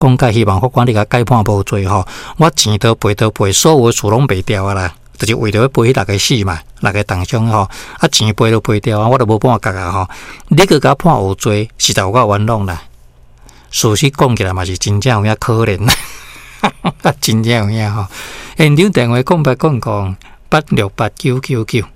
讲甲希望法官你甲改判无罪吼，我钱都赔，所有厝拢赔掉啊啦，就是为着要赔6个死嘛，6个重伤吼，啊钱赔都赔掉啊，我都无半角啊吼，你个甲判有罪，实在有够冤枉啦。事实讲起来嘛是真正有影可怜啦，真正有影吼。现场电话0888968999，